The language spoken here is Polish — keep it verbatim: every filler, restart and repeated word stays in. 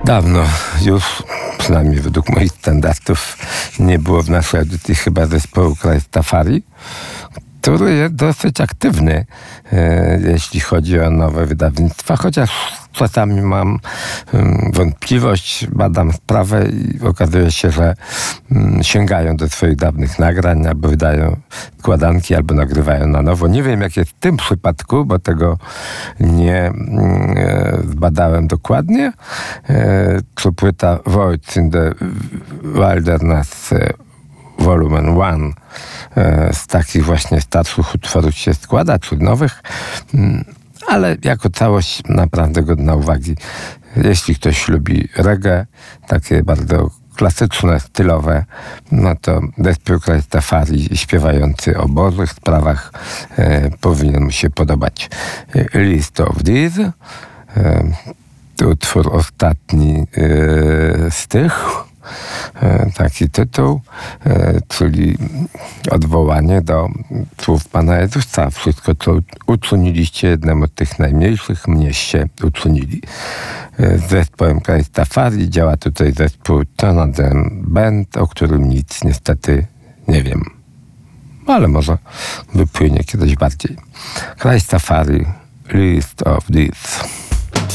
Dawno już, przynajmniej według moich standardów, nie było w naszej audycji chyba zespołu Krajstafari, który jest dosyć aktywny, e, jeśli chodzi o nowe wydawnictwa, chociaż czasami mam um, wątpliwość, badam sprawę i okazuje się, że um, sięgają do swoich dawnych nagrań, albo wydają składanki, albo nagrywają na nowo. Nie wiem, jak jest w tym przypadku, bo tego nie um, zbadałem dokładnie. E, czy płyta Voids in the Wilderness e, Volume jeden z takich właśnie starszych utworów się składa, czy nowych, ale jako całość naprawdę godna uwagi. Jeśli ktoś lubi reggae, takie bardzo klasyczne, stylowe, no to zespół Krajstafari śpiewający o bożych sprawach e, powinien mu się podobać. List of These, e, utwór ostatni e, z tych, taki tytuł, czyli odwołanie do słów Pana Jezusa. Wszystko, co uczyniliście jednemu z tych najmniejszych, mnieście uczynili. Z zespołem Krajstafari działa tutaj zespół Jonathan Band, o którym nic niestety nie wiem. Ale może wypłynie kiedyś bardziej. Krajstafari, List of These.